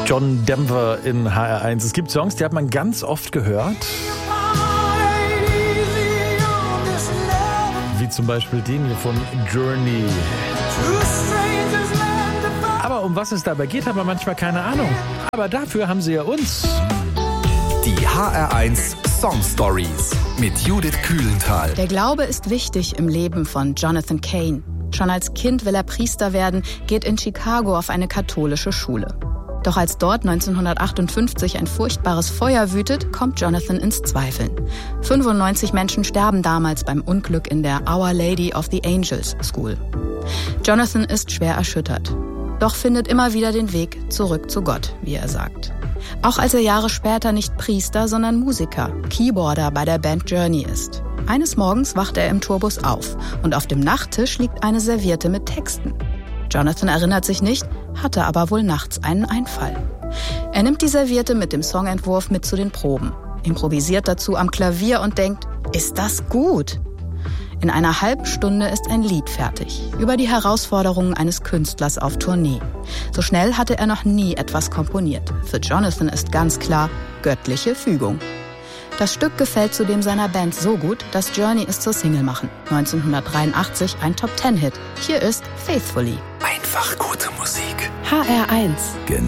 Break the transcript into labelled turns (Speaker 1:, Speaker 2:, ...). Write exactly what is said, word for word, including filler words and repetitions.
Speaker 1: John Denver in H R eins. Es gibt Songs, die hat man ganz oft gehört. Wie zum Beispiel den hier von Journey. Aber um was es dabei geht, hat man manchmal keine Ahnung. Aber dafür haben sie ja uns.
Speaker 2: Die H R eins Song Stories mit Judith Kühlenthal.
Speaker 3: Der Glaube ist wichtig im Leben von Jonathan Cain. Schon als Kind will er Priester werden, geht in Chicago auf eine katholische Schule. Doch als dort neunzehnhundertachtundfünfzig ein furchtbares Feuer wütet, kommt Jonathan ins Zweifeln. fünfundneunzig Menschen sterben damals beim Unglück in der Our Lady of the Angels School. Jonathan ist schwer erschüttert, doch findet immer wieder den Weg zurück zu Gott, wie er sagt. Auch als er Jahre später nicht Priester, sondern Musiker, Keyboarder bei der Band Journey ist. Eines Morgens wacht er im Tourbus auf und auf dem Nachttisch liegt eine Serviette mit Texten. Jonathan erinnert sich nicht, hatte aber wohl nachts einen Einfall. Er nimmt die Serviette mit dem Songentwurf mit zu den Proben, improvisiert dazu am Klavier und denkt, ist das gut? In einer halben Stunde ist ein Lied fertig, über die Herausforderungen eines Künstlers auf Tournee. So schnell hatte er noch nie etwas komponiert. Für Jonathan ist ganz klar, göttliche Fügung. Das Stück gefällt zudem seiner Band so gut, dass Journey es zur Single machen. neunzehnhundertdreiundachtzig ein Top-Ten-Hit. Hier ist Faithfully.
Speaker 2: Einfach gute Musik.
Speaker 3: H R eins.